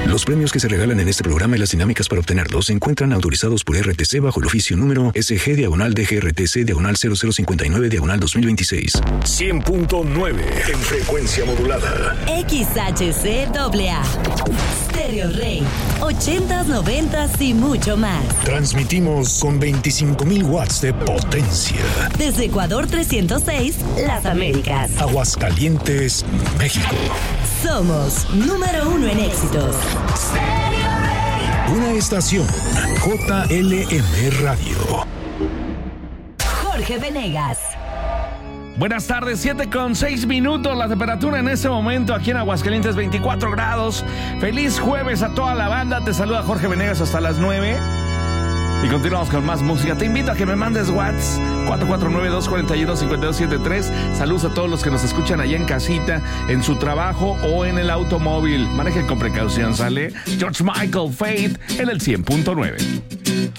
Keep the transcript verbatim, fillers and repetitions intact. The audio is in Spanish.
Los premios que se regalan en este programa y las dinámicas para obtenerlos se encuentran autorizados por R T C bajo el oficio número S G diagonal D G R T C diagonal cero cero cincuenta y nueve diagonal dos mil veintiséis. cien punto nueve en frecuencia modulada. X H C A A. Stereo Rey. ochentas, noventas y mucho más. Transmitimos con veinticinco mil watts de potencia. Desde Ecuador trescientos seis, Las Américas. Aguascalientes, México. Somos número uno en éxitos. Una estación J L M Radio. Jorge Venegas. Buenas tardes, siete con seis minutos. La temperatura en este momento aquí en Aguascalientes, veinticuatro grados. Feliz jueves a toda la banda. Te saluda Jorge Venegas hasta las nueve. Y continuamos con más música. Te invito a que me mandes WhatsApp cuatro cuatro nueve, dos cuatro uno, cinco dos siete tres. Saludos a todos los que nos escuchan allá en casita, en su trabajo o en el automóvil. Manejen con precaución, ¿sale? George Michael, Faith, en el cien punto nueve.